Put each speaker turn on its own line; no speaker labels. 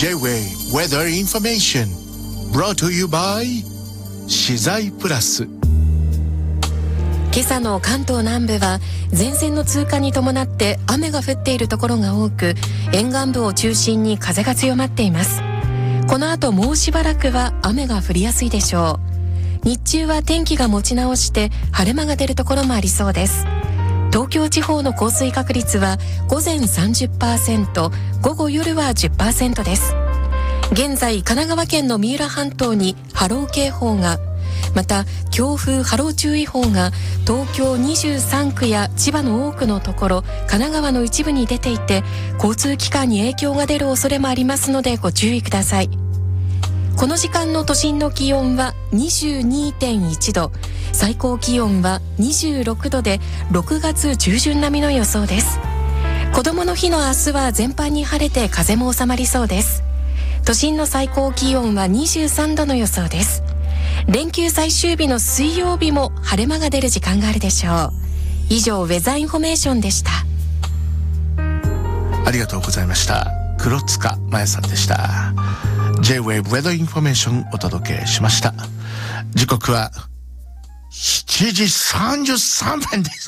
J-Way Weather Information brought to you by 資材プラス。
今朝の関東南部は前線の通過に伴って雨が降っているところが多く、沿岸部を中心に風が強まっています。この後もうしばらくは雨が降りやすいでしょう。日中は天気が持ち直して晴れ間が出るところもありそうです。東京地方の降水確率は午前 30%、午後夜は 10% です。現在神奈川県の三浦半島に波浪警報が、また強風波浪注意報が東京23区や千葉の多くのところ、神奈川の一部に出ていて、交通機関に影響が出る恐れもありますのでご注意ください。この時間の都心の気温は 22.1 度、最高気温は26度で6月中旬並みの予想です。子どもの日の明日は全般に晴れて風も収まりそうです。都心の最高気温は23度の予想です。連休最終日の水曜日も晴れ間が出る時間があるでしょう。以上、ウェザーインフォメーションでした。
ありがとうございました。黒塚真也さんでした。 J-Wave Weather Information お届けしました。時刻は7時33分です。